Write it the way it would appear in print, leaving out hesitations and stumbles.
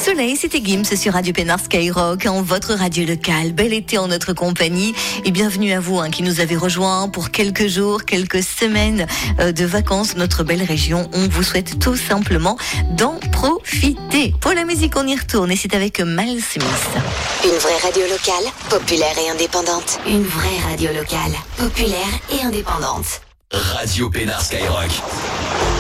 Soleil, c'était Gims sur Radio Pénard Skyrock, en votre radio locale. Bel été en notre compagnie et bienvenue à vous qui nous avez rejoints pour quelques jours, quelques semaines de vacances, notre belle région. On vous souhaite tout simplement d'en profiter. Pour la musique, on y retourne et c'est avec Mal Smith. Une vraie radio locale, populaire et indépendante. Une vraie radio locale, populaire et indépendante. Radio Pénard Skyrock.